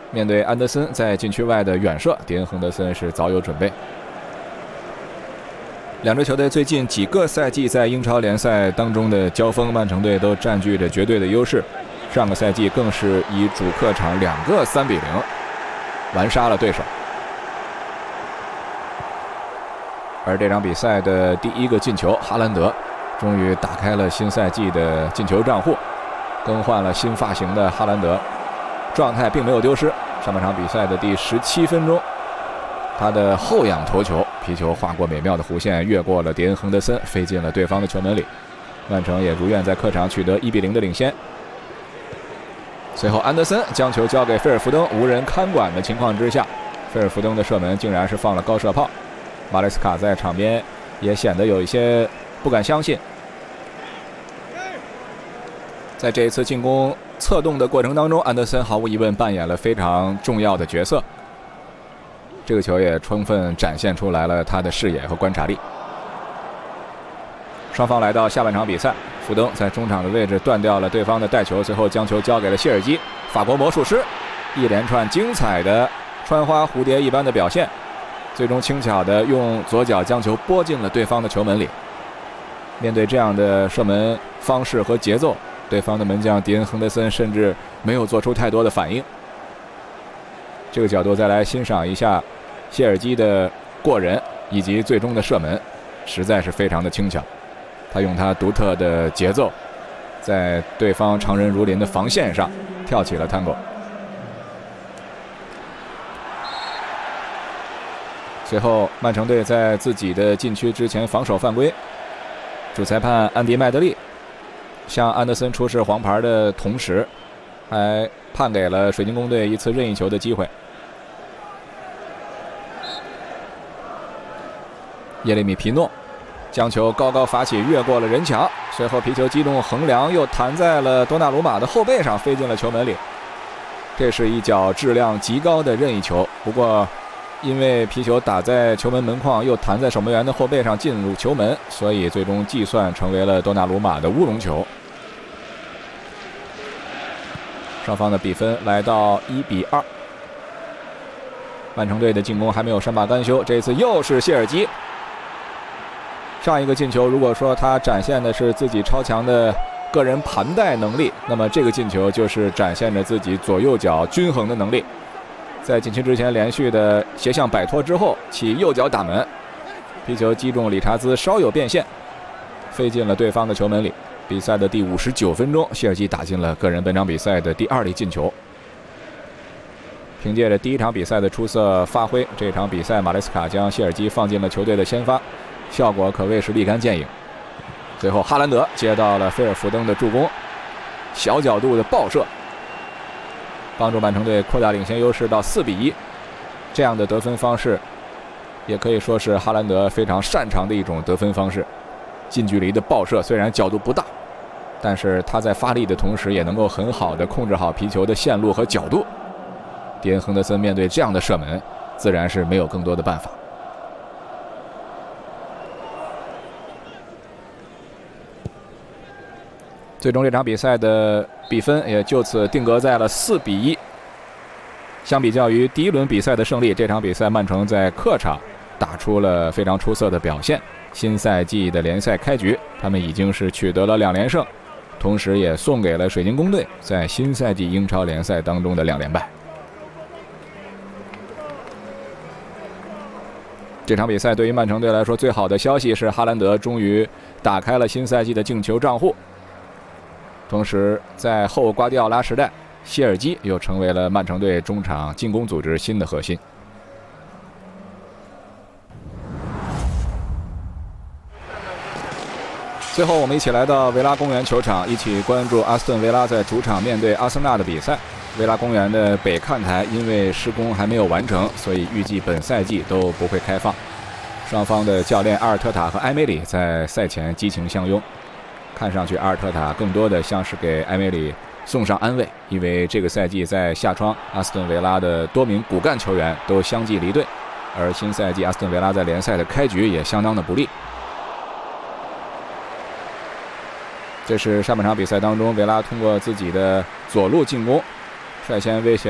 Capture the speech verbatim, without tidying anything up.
面对安德森在禁区外的远射，迪恩·亨德森是早有准备。两支球队最近几个赛季在英超联赛当中的交锋，曼城队都占据着绝对的优势。上个赛季更是以主客场两个三比零完杀了对手。而这场比赛的第一个进球，哈兰德终于打开了新赛季的进球账户，更换了新发型的哈兰德，状态并没有丢失。上半场比赛的第十七分钟，他的后仰头球，皮球划过美妙的弧线，越过了迪恩·亨德森，飞进了对方的球门里。曼城也如愿在客场取得一比零的领先。随后安德森将球交给菲尔福登，无人看管的情况之下，菲尔福登的射门竟然是放了高射炮。马雷斯卡在场边也显得有一些不敢相信。在这一次进攻策动的过程当中，安德森毫无疑问扮演了非常重要的角色。这个球也充分展现出来了他的视野和观察力。双方来到下半场比赛，福登在中场的位置断掉了对方的带球，随后将球交给了谢尔基。法国魔术师一连串精彩的穿花蝴蝶一般的表现，最终轻巧地用左脚将球拨进了对方的球门里。面对这样的射门方式和节奏，对方的门将迪恩·亨德森甚至没有做出太多的反应。这个角度再来欣赏一下谢尔基的过人以及最终的射门，实在是非常的轻巧。他用他独特的节奏，在对方常人如林的防线上跳起了探戈。随后曼城队在自己的禁区之前防守犯规，主裁判安迪麦德利向安德森出示黄牌的同时，还判给了水晶宫队一次任意球的机会。耶利米皮诺将球高高发起，越过了人墙，随后皮球击中横梁，又弹在了多纳鲁马的后背上，飞进了球门里。这是一脚质量极高的任意球，不过因为皮球打在球门门框，又弹在守门员的后背上进入球门，所以最终计算成为了多纳鲁马的乌龙球。双方的比分来到一比二。曼城队的进攻还没有善罢甘休，这次又是谢尔基。上一个进球，如果说他展现的是自己超强的个人盘带能力，那么这个进球就是展现着自己左右脚均衡的能力。在禁区之前连续的斜向摆脱之后，起右脚打门，皮球击中理查兹，稍有变线，飞进了对方的球门里。比赛的第五十九分钟，谢尔基打进了个人本场比赛的第二粒进球。凭借着第一场比赛的出色发挥，这场比赛马雷斯卡将谢尔基放进了球队的先发，效果可谓是立竿见影。最后哈兰德接到了菲尔福登的助攻，小角度的爆射，帮助曼城队扩大领先优势到四比一。这样的得分方式也可以说是哈兰德非常擅长的一种得分方式。近距离的爆射虽然角度不大，但是他在发力的同时也能够很好的控制好皮球的线路和角度。迪恩·亨德森面对这样的射门，自然是没有更多的办法。最终这场比赛的比分也就此定格在了四比一。相比较于第一轮比赛的胜利，这场比赛曼城在客场打出了非常出色的表现。新赛季的联赛开局，他们已经是取得了两连胜，同时也送给了水晶宫队在新赛季英超联赛当中的两连败。这场比赛对于曼城队来说，最好的消息是哈兰德终于打开了新赛季的进球账户。同时，在后瓜迪奥拉时代，谢尔基又成为了曼城队中场进攻组织新的核心。最后，我们一起来到维拉公园球场，一起关注阿斯顿维拉在主场面对阿森纳的比赛。维拉公园的北看台因为施工还没有完成，所以预计本赛季都不会开放。双方的教练阿尔特塔和埃梅里在赛前激情相拥，看上去阿尔特塔更多的像是给埃梅里送上安慰，因为这个赛季在夏窗阿斯顿维拉的多名骨干球员都相继离队，而新赛季阿斯顿维拉在联赛的开局也相当的不利。这是上半场比赛当中维拉通过自己的左路进攻率先威胁